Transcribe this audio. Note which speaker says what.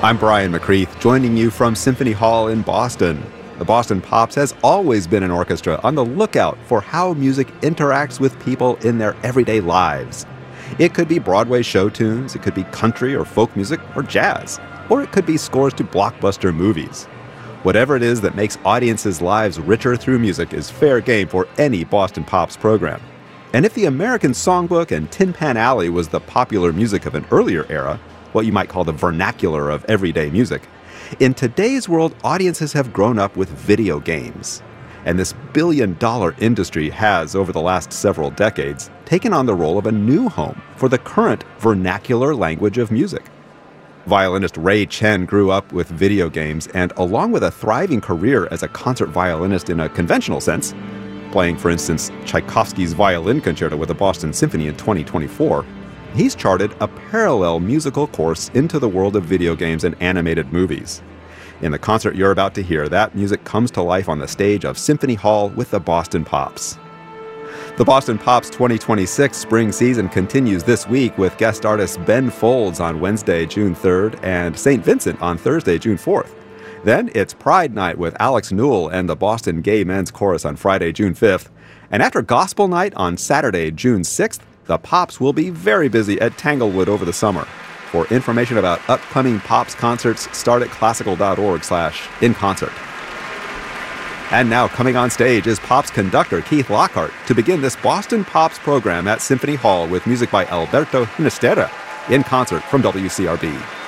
Speaker 1: I'm Brian McCreath, joining you from Symphony Hall in Boston. The Boston Pops has always been an orchestra on the lookout for how music interacts with people in their everyday lives. It could be Broadway show tunes, it could be country or folk music or jazz, or it could be scores to blockbuster movies. Whatever it is that makes audiences' lives richer through music is fair game for any Boston Pops program. And if the American Songbook and Tin Pan Alley was the popular music of an earlier era, what you might call the vernacular of everyday music, in today's world, audiences have grown up with video games. And this billion-dollar industry has, over the last several decades, taken on the role of a new home for the current vernacular language of music. Violinist Ray Chen grew up with video games, and along with a thriving career as a concert violinist in a conventional sense, playing, for instance, Tchaikovsky's Violin Concerto with the Boston Symphony in 2024, he's charted a parallel musical course into the world of video games and animated movies. In the concert you're about to hear, that music comes to life on the stage of Symphony Hall with the Boston Pops. The Boston Pops 2026 spring season continues this week with guest artists Ben Folds on Wednesday, June 3rd, and St. Vincent on Thursday, June 4th. Then it's Pride Night with Alex Newell and the Boston Gay Men's Chorus on Friday, June 5th. And after Gospel Night on Saturday, June 6th, the Pops will be very busy at Tanglewood over the summer. For information about upcoming Pops concerts, start at classical.org/inconcert. And now coming on stage is Pops conductor Keith Lockhart to begin this Boston Pops program at Symphony Hall with music by Alberto Ginastera in concert from WCRB.